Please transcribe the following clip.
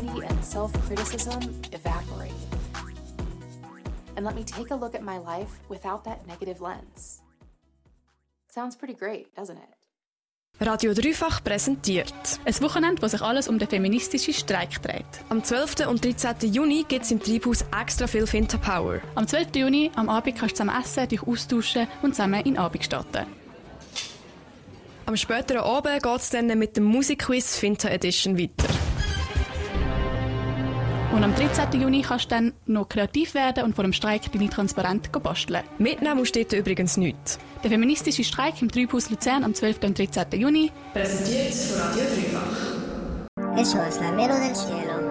negativity and self-criticism evaporate. And let me take a look at my life without that negative lens. Sounds pretty great, doesn't it? Radio Dreifach präsentiert. Ein Wochenende, wo sich alles um den feministischen Streik dreht. Am 12. und 13. Juni gibt es im Treibhaus extra viel Finta Power. Am 12. Juni am Abend kannst du zusammen essen, dich austauschen und zusammen in den Abend starten. Am späteren Abend geht es dann mit dem Musikquiz Finta Edition weiter. Und am 13. Juni kannst du dann noch kreativ werden und vor dem Streik deine Transparente basteln. Mitnehmen musst du dort übrigens nichts. Der feministische Streik im Treibhaus Luzern am 12. und 13. Juni. Präsentiert von Radio Dreifach. Eso es la Melo del Cielo.